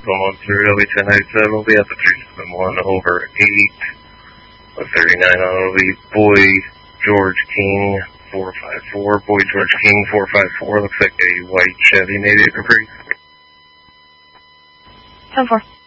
going through LB1097 will be at the 371 over 8. 39 on OB, Boy George King 454. Boy George King 454. Looks like a white Chevy, maybe a Capri. 10-4.